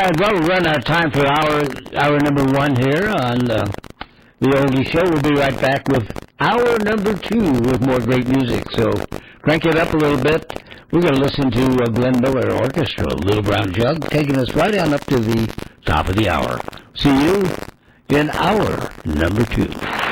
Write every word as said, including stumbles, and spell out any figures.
right, well, we're running out of time for hour, hour number one here on uh, the Oldie Show. We'll be right back with hour number two with more great music. So crank it up a little bit. We're going to listen to uh, Glenn Miller Orchestra, Little Brown Jug, taking us right on up to the top of the hour. See you in hour number two.